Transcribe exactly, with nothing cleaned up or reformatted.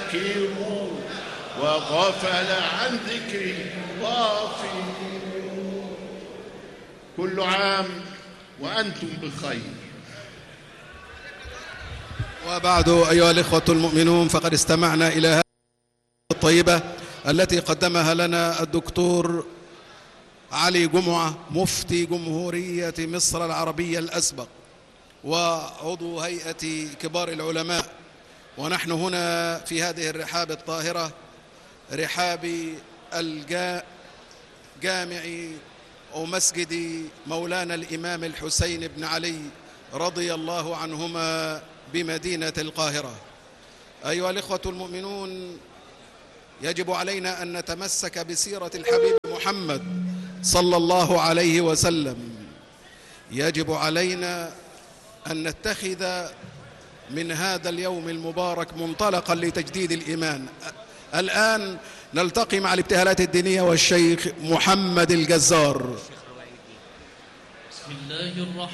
حكيم وغفل عن ذكري غافل. كل عام وأنتم بخير. وبعد أيها الإخوة المؤمنون، فقد استمعنا إلى هذه الطيبة التي قدمها لنا الدكتور علي جمعة مفتي جمهورية مصر العربية الأسبق وعضو هيئة كبار العلماء. ونحن هنا في هذه الرحاب الطاهرة، رحاب الجامع أو مسجد مولانا الإمام الحسين بن علي رضي الله عنهما بمدينة القاهرة. أيها الإخوة المؤمنون، يجب علينا أن نتمسك بسيرة الحبيب محمد صلى الله عليه وسلم. يجب علينا أن نتخذ من هذا اليوم المبارك منطلقا لتجديد الإيمان. الآن نلتقي مع الابتهالات الدينية والشيخ محمد الجزار. بسم الله الرحمن